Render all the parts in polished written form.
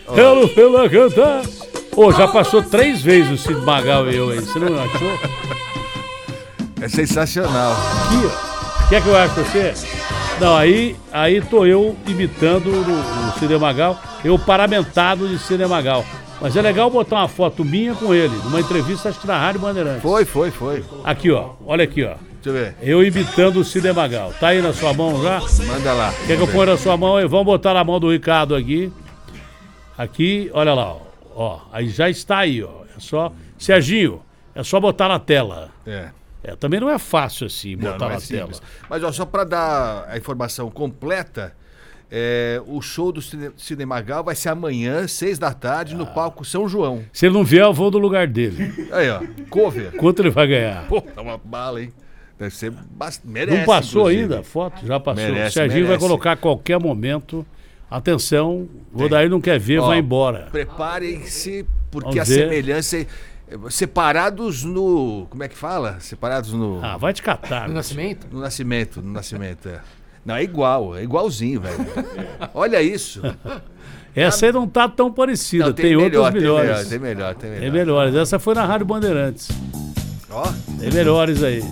Eu não sei lá cantar. Ô, já passou 3 vezes o Cid Magal e eu aí, você não achou? É sensacional. Aqui, ó. Quer que eu ache você? Não, aí tô eu imitando o Cid Magal, eu paramentado de Cid Magal. Mas é legal botar uma foto minha com ele, numa entrevista, acho que na Rádio Bandeirantes. Foi. Aqui, ó, olha aqui, ó. Deixa eu ver. Eu imitando o Cid Magal. Tá aí na sua mão já? Manda lá. Quer que eu ponha na sua mão aí? Vamos botar na mão do Ricardo aqui. Aqui, olha lá, ó. Aí já está aí, ó. É só... Serginho, é só botar na tela. Também não é fácil assim, botar na tela. Mas ó, só para dar a informação completa, o show do Cid Magal vai ser amanhã, 6 da tarde, no palco São João. Se ele não vier, eu vou do lugar dele. Aí, ó, cover. Quanto ele vai ganhar? Pô, é uma bala, hein? Deve ser merece. Não passou inclusive. ainda a foto? Já passou. Merece, o Serginho vai merece. colocar a qualquer momento. Atenção, o Odair não quer ver, vai embora. Preparem-se, porque Vamos a ver. semelhança... Separados no... Como é que fala? Separados no... Ah, vai te catar. No nascimento? No nascimento, é. Não, é igualzinho, velho. Olha isso. Essa aí não tá tão parecida, Não, tem outras melhores. Tem melhor. Tem melhores. Essa foi na Rádio Bandeirantes. Ó. Tem melhores aí.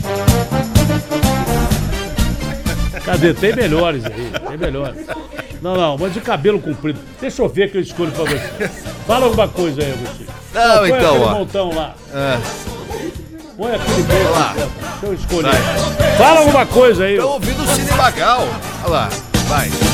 Cadê? Tem melhores aí. Tem melhores. Não, mas de cabelo comprido. Deixa eu ver que eu escolho pra você. Fala alguma coisa aí, Agostinho. Não, põe então, aquele ó. montão lá. Põe aquele Olha beijo lá. Deixa eu escolher. Fala alguma coisa aí. Tô ouvindo o Cid Magal. Olha lá, vai.